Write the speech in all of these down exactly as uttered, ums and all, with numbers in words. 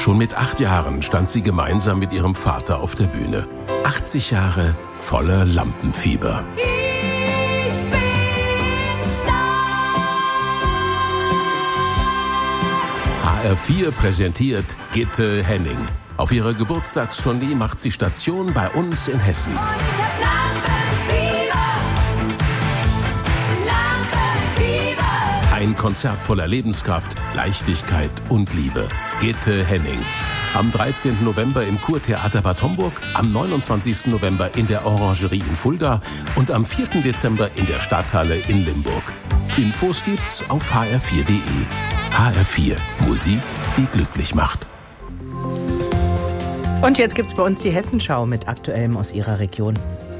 Schon mit acht Jahren stand sie gemeinsam mit ihrem Vater auf der Bühne. achtzig Jahre voller Lampenfieber. Ich bin stark. H R vier präsentiert Gitte Henning. Auf ihrer Geburtstagstournee macht sie Station bei uns in Hessen. Und ich hab Lampenfieber. Lampenfieber. Ein Konzert voller Lebenskraft, Leichtigkeit und Liebe. Gitte Henning. Am dreizehnten November im Kurtheater Bad Homburg, am neunundzwanzigsten November in der Orangerie in Fulda und am vierten Dezember in der Stadthalle in Limburg. Infos gibt's auf h r vier punkt d e. H R vier. Musik, die glücklich macht. Und jetzt gibt's bei uns die Hessenschau mit Aktuellem aus Ihrer Region.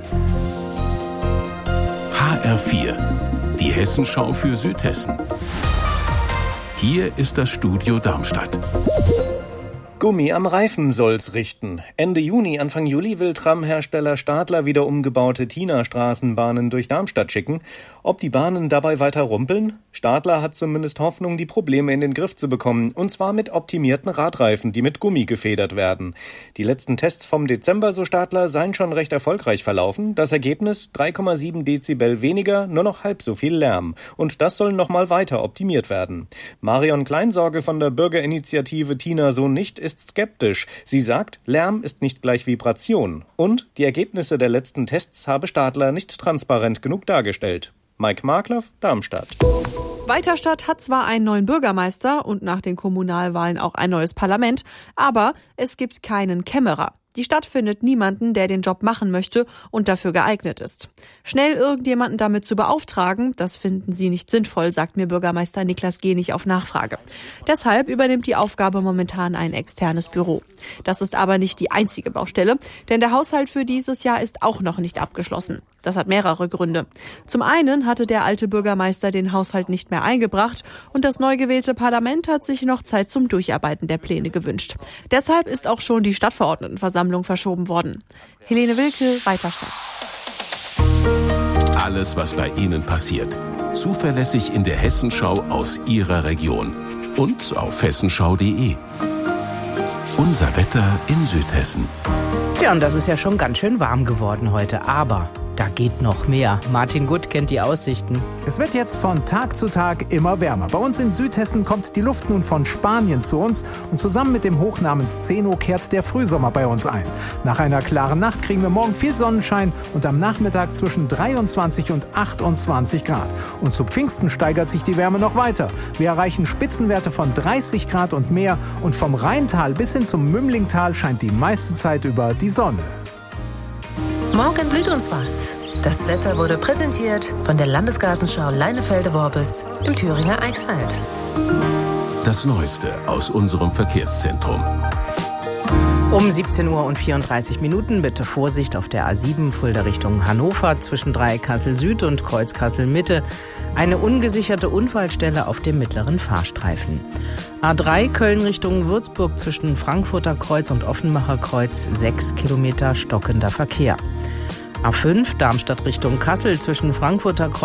H R vier. Die Hessenschau für Südhessen. Hier ist das Studio Darmstadt. Gummi am Reifen soll's richten. Ende Juni, Anfang Juli will Tramhersteller Stadler wieder umgebaute Tina-Straßenbahnen durch Darmstadt schicken. Ob die Bahnen dabei weiter rumpeln? Stadler hat zumindest Hoffnung, die Probleme in den Griff zu bekommen. Und zwar mit optimierten Radreifen, die mit Gummi gefedert werden. Die letzten Tests vom Dezember, so Stadler, seien schon recht erfolgreich verlaufen. Das Ergebnis? drei Komma sieben Dezibel weniger, nur noch halb so viel Lärm. Und das soll noch mal weiter optimiert werden. Marion Kleinsorge von der Bürgerinitiative Tina so nicht ist skeptisch. Sie sagt, Lärm ist nicht gleich Vibration. Und die Ergebnisse der letzten Tests habe Stadler nicht transparent genug dargestellt. Mike Markloff, Darmstadt. Weiterstadt hat zwar einen neuen Bürgermeister und nach den Kommunalwahlen auch ein neues Parlament, aber es gibt keinen Kämmerer. Die Stadt findet niemanden, der den Job machen möchte und dafür geeignet ist. Schnell irgendjemanden damit zu beauftragen, das finden sie nicht sinnvoll, sagt mir Bürgermeister Niklas Genig auf Nachfrage. Deshalb übernimmt die Aufgabe momentan ein externes Büro. Das ist aber nicht die einzige Baustelle, denn der Haushalt für dieses Jahr ist auch noch nicht abgeschlossen. Das hat mehrere Gründe. Zum einen hatte der alte Bürgermeister den Haushalt nicht mehr eingebracht und das neu gewählte Parlament hat sich noch Zeit zum Durcharbeiten der Pläne gewünscht. Deshalb ist auch schon die Stadtverordnetenversammlung verschoben worden. Helene Wilke, Weiterstadt. Alles, was bei Ihnen passiert. Zuverlässig in der Hessenschau aus Ihrer Region. Und auf hessenschau punkt d e. Unser Wetter in Südhessen. Tja, und das ist ja schon ganz schön warm geworden heute, aber da geht noch mehr. Martin Gutt kennt die Aussichten. Es wird jetzt von Tag zu Tag immer wärmer. Bei uns in Südhessen kommt die Luft nun von Spanien zu uns und zusammen mit dem Hoch namens Zeno kehrt der Frühsommer bei uns ein. Nach einer klaren Nacht kriegen wir morgen viel Sonnenschein und am Nachmittag zwischen dreiundzwanzig und achtundzwanzig Grad. Und zu Pfingsten steigert sich die Wärme noch weiter. Wir erreichen Spitzenwerte von dreißig Grad und mehr und vom Rheintal bis hin zum Mümlingtal scheint die meiste Zeit über die Sonne. Morgen blüht uns was. Das Wetter wurde präsentiert von der Landesgartenschau Leinefelde-Worbis im Thüringer Eichsfeld. Das Neueste aus unserem Verkehrszentrum. Um siebzehn Uhr und vierunddreißig Minuten bitte Vorsicht auf der A sieben Fulda Richtung Hannover zwischen Dreieck-Kassel Süd und Kreuz Kassel Mitte. Eine ungesicherte Unfallstelle auf dem mittleren Fahrstreifen. A drei Köln Richtung Würzburg zwischen Frankfurter Kreuz und Offenbacher Kreuz sechs Kilometer stockender Verkehr. A fünf Darmstadt Richtung Kassel zwischen Frankfurter Kreuz